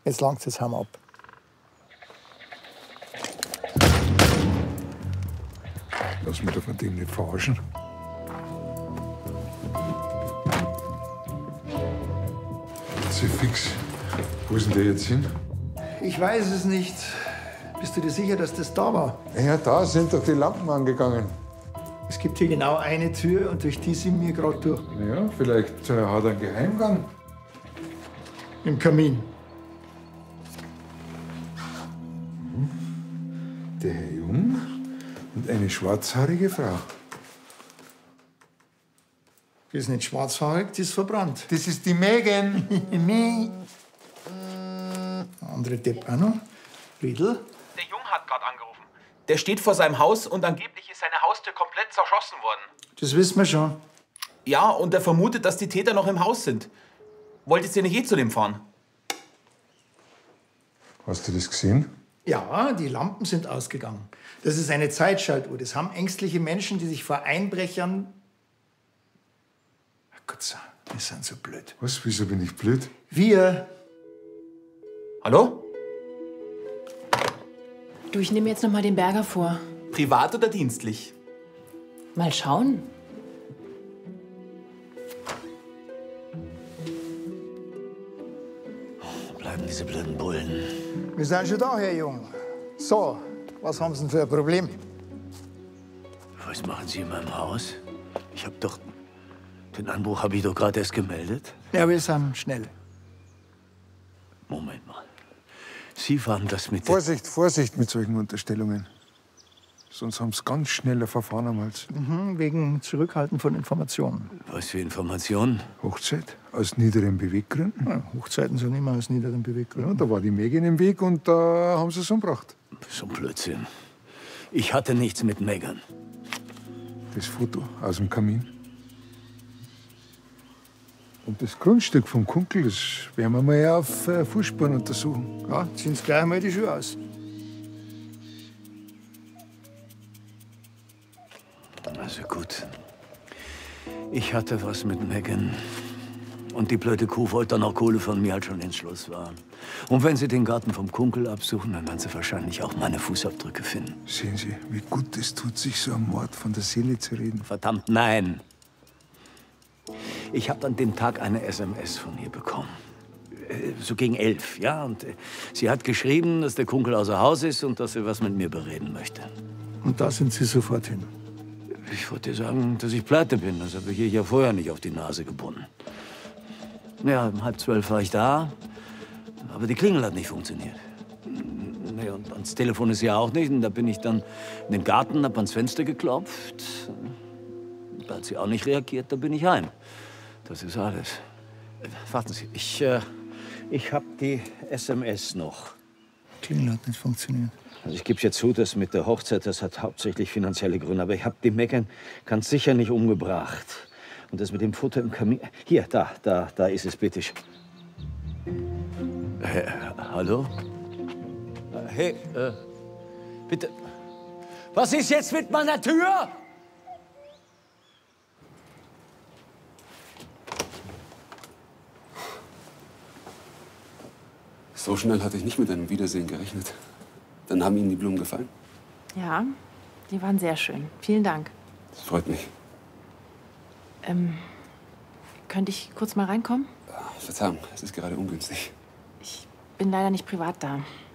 Jetzt langt es, haben wir ab. Lass mich da von dem nicht verarschen. Jetzt ist fix. Wo ist denn der jetzt hin? Ich weiß es nicht. Bist du dir sicher, dass das da war? Ja, da sind doch die Lampen angegangen. Es gibt hier genau eine Tür und durch die sind wir gerade durch. Ja, vielleicht hat er einen Geheimgang. Im Kamin. Der Herr Jung und eine schwarzhaarige Frau. Die ist nicht schwarzhaarig, die ist verbrannt. Das ist die Megan. Andere Depp auch noch. Riedel. Der Jung hat gerade angerufen. Der steht vor seinem Haus und angeblich ist seine Haustür komplett zerschossen worden. Das wissen wir schon. Ja, und er vermutet, dass die Täter noch im Haus sind. Wolltest ihr nicht eh zu dem fahren? Hast du das gesehen? Ja, die Lampen sind ausgegangen. Das ist eine Zeitschaltuhr. Das haben ängstliche Menschen, die sich vor Einbrechern... Ach Gott, wir sind so blöd. Was? Wieso bin ich blöd? Wir... Hallo? Du, ich nehme jetzt noch mal den Berger vor. Privat oder dienstlich? Mal schauen. Wo bleiben diese blöden Bullen? Wir sind schon da, Herr Jung. So, was haben Sie denn für ein Problem? Was machen Sie in meinem Haus? Ich habe doch... Den Anbruch habe ich doch gerade erst gemeldet. Ja, wir sind schnell. Moment mal. Sie waren das mit... Vorsicht, Vorsicht mit solchen Unterstellungen. Sonst haben sie ganz schnell ein Verfahren am Hals. Wegen Zurückhalten von Informationen. Was für Informationen? Hochzeit aus niederen Beweggründen. Ja, Hochzeiten sind immer aus niederen Beweggründen. Ja, da war die Megan im Weg und da haben sie es umgebracht. So ein Blödsinn. Ich hatte nichts mit Megan. Das Foto aus dem Kamin. Und das Grundstück vom Kunkel, das werden wir mal auf Fußspuren untersuchen. Ja, ziehen Sie gleich mal die Schuhe aus. Also gut. Ich hatte was mit Megan. Und die blöde Kuh wollte dann auch Kohle von mir, als schon ins Schloss waren. Und wenn Sie den Garten vom Kunkel absuchen, dann werden Sie wahrscheinlich auch meine Fußabdrücke finden. Sehen Sie, wie gut es tut, sich so am Mord von der Seele zu reden. Verdammt, nein. Ich habe an dem Tag eine SMS von ihr bekommen. So gegen 11, ja. Und sie hat geschrieben, dass der Kunkel außer Haus ist und dass sie was mit mir bereden möchte. Und da sind Sie sofort hin. Ich wollte dir sagen, dass ich pleite bin. Das habe ich ihr ja vorher nicht auf die Nase gebunden. Ja, um 11:30 war ich da, aber die Klingel hat nicht funktioniert. Nee, und ans Telefon ist ja auch nicht. Und da bin ich dann in den Garten, hab ans Fenster geklopft. Da hat sie auch nicht reagiert, da bin ich heim. Das ist alles. Warten Sie, ich habe die SMS noch. Klingel hat nicht funktioniert. Also ich gebe jetzt zu, das mit der Hochzeit, das hat hauptsächlich finanzielle Gründe. Aber ich habe die Megan ganz sicher nicht umgebracht. Und das mit dem Foto im Kamin... Hier, da ist es, bitte. Hallo? Hey, bitte. Was ist jetzt mit meiner Tür? So schnell hatte ich nicht mit einem Wiedersehen gerechnet. Dann haben Ihnen die Blumen gefallen? Ja, die waren sehr schön. Vielen Dank. Das freut mich. Könnte ich kurz mal reinkommen? Verzeihung, es ist gerade ungünstig. Ich bin leider nicht privat da.